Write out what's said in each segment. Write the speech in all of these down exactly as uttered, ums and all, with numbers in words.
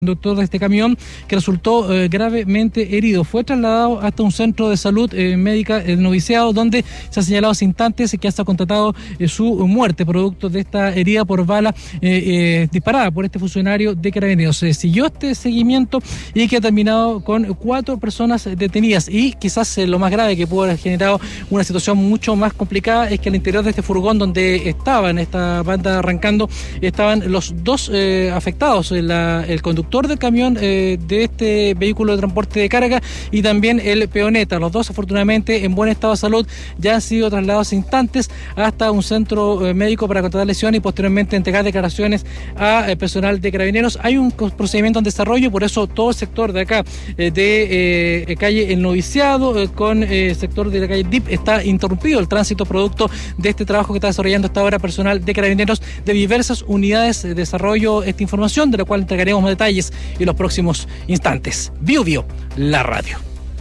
conductor de este camión, que resultó eh, gravemente herido. Fue trasladado hasta un centro de salud eh, médica el noviciado, donde se ha señalado hace instantes que hasta ha constatado eh, su muerte producto de esta herida por bala eh, eh, disparada por este funcionario de Carabineros. Eh, siguió este seguimiento y que ha terminado con cuatro personas detenidas, y quizás eh, lo más grave que pudo haber generado una situación mucho más complicada es que al interior de este furgón donde estaban esta banda arrancando estaban los dos eh, afectados, la, el conductor del camión eh, de este vehículo de transporte de carga y también el peoneta. Los dos, afortunadamente, en buen estado de salud, ya han sido trasladados instantes hasta un centro eh, médico para constatar lesiones y posteriormente entregar declaraciones a eh, personal de Carabineros. Hay un procedimiento en desarrollo, por eso todo el sector de acá eh, de eh, calle El Noviciado eh, con el eh, sector de la calle D I P está interrumpido el tránsito producto de este trabajo que está desarrollando hasta ahora personal de Carabineros de diversas unidades de desarrollo esta información, de la cual entregaremos más detalles en los próximos instantes. Bio Bio, la radio.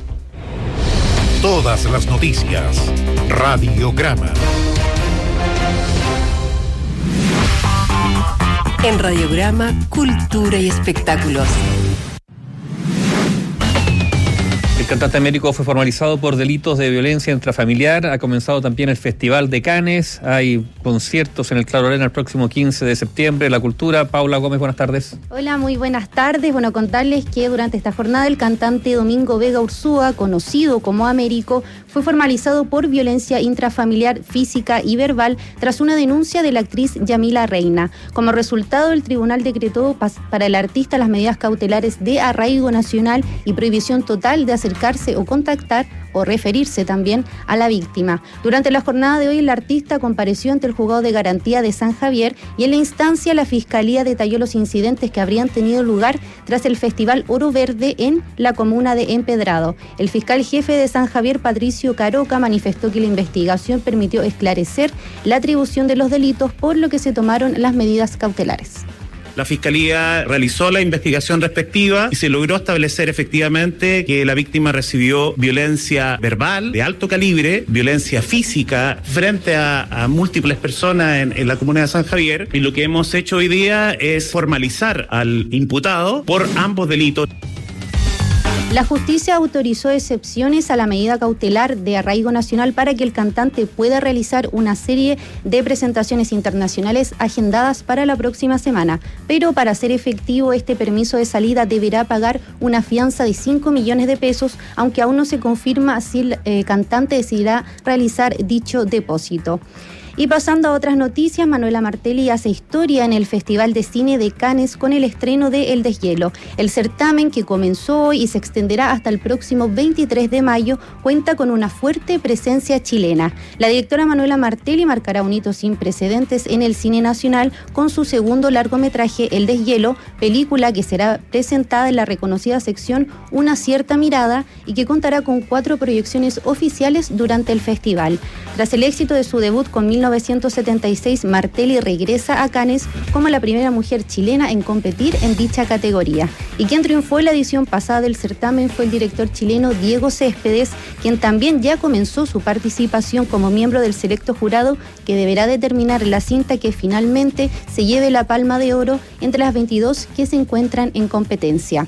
Todas las noticias. Radiograma. En Radiograma, cultura y espectáculos. El cantante Américo fue formalizado por delitos de violencia intrafamiliar. Ha comenzado también el Festival de Cannes. Hay conciertos en el Claro Arena el próximo quince de septiembre. La cultura. Paula Gómez, buenas tardes. Hola, muy buenas tardes. Bueno, contarles que durante esta jornada el cantante Domingo Vega Ursúa, conocido como Américo, fue formalizado por violencia intrafamiliar física y verbal tras una denuncia de la actriz Yamila Reina. Como resultado, el tribunal decretó para el artista las medidas cautelares de arraigo nacional y prohibición total de acercarse o contactar o referirse también a la víctima. Durante la jornada de hoy, el artista compareció ante el juzgado de garantía de San Javier y en la instancia la Fiscalía detalló los incidentes que habrían tenido lugar tras el Festival Oro Verde en la comuna de Empedrado. El fiscal jefe de San Javier, Patricio Caroca, manifestó que la investigación permitió esclarecer la atribución de los delitos, por lo que se tomaron las medidas cautelares. La Fiscalía realizó la investigación respectiva y se logró establecer efectivamente que la víctima recibió violencia verbal de alto calibre, violencia física frente a, a múltiples personas en, en la comuna de San Javier, y lo que hemos hecho hoy día es formalizar al imputado por ambos delitos. La justicia autorizó excepciones a la medida cautelar de arraigo nacional para que el cantante pueda realizar una serie de presentaciones internacionales agendadas para la próxima semana. Pero para hacer efectivo este permiso de salida deberá pagar una fianza de cinco millones de pesos, aunque aún no se confirma si el eh, cantante decidirá realizar dicho depósito. Y pasando a otras noticias, Manuela Martelli hace historia en el Festival de Cine de Cannes con el estreno de El Deshielo. El certamen, que comenzó hoy y se extenderá hasta el próximo veintitrés de mayo, cuenta con una fuerte presencia chilena. La directora Manuela Martelli marcará un hito sin precedentes en el cine nacional con su segundo largometraje, El Deshielo, película que será presentada en la reconocida sección Una Cierta Mirada y que contará con cuatro proyecciones oficiales durante el festival. Tras el éxito de su debut con mil novecientos setenta y seis, Martelli regresa a Cannes como la primera mujer chilena en competir en dicha categoría. Y quien triunfó en la edición pasada del certamen fue el director chileno Diego Céspedes, quien también ya comenzó su participación como miembro del selecto jurado que deberá determinar la cinta que finalmente se lleve la palma de oro entre las veintidós que se encuentran en competencia.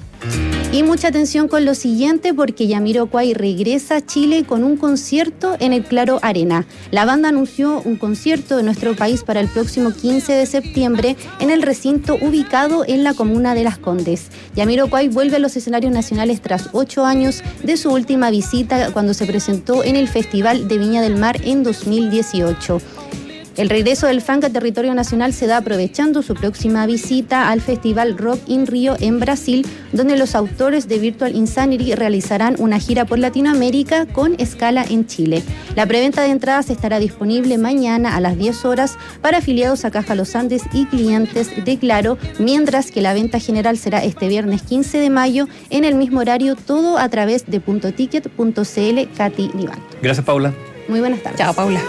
Y mucha atención con lo siguiente, porque Jamiroquai regresa a Chile con un concierto en el Claro Arena. La banda anunció un concierto en nuestro país para el próximo quince de septiembre en el recinto ubicado en la comuna de Las Condes. Jamiroquai vuelve a los escenarios nacionales tras ocho años de su última visita, cuando se presentó en el Festival de Viña del Mar en dos mil dieciocho. El regreso del funk a territorio nacional se da aprovechando su próxima visita al Festival Rock in Rio en Brasil, donde los autores de Virtual Insanity realizarán una gira por Latinoamérica con escala en Chile. La preventa de entradas estará disponible mañana a las diez horas para afiliados a Caja Los Andes y clientes de Claro, mientras que la venta general será este viernes quince de mayo en el mismo horario, todo a través de punto ticket punto cl. Katy Nivan. Gracias, Paula. Muy buenas tardes. Chao, Paula.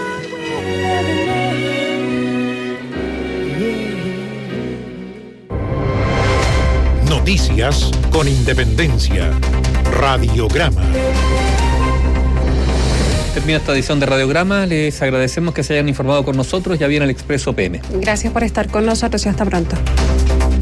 Noticias con independencia. Radiograma. Termina esta edición de Radiograma. Les agradecemos que se hayan informado con nosotros. Ya viene el Expreso P M. Gracias por estar con nosotros y hasta pronto.